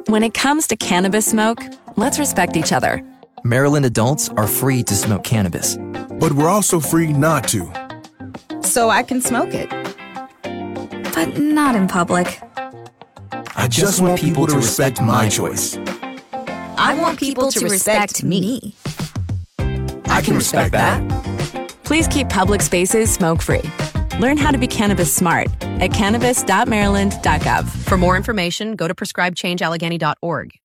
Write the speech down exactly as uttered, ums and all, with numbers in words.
When it comes to cannabis smoke, let's respect each other. Maryland adults are free to smoke cannabis. But we're also free not to. So I can smoke it. But not in public. I just want people to respect my choice. I want people to respect me. I can respect that. Please keep public spaces smoke-free. Learn how to be cannabis smart at cannabis dot maryland dot gov. For more information, go to prescribe change allegheny dot org.